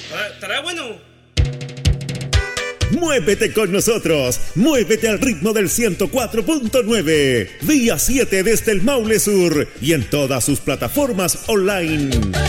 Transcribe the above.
¿Estará bueno? Muévete con nosotros, muévete al ritmo del 104.9, Vía 7 desde el Maule Sur y en todas sus plataformas online.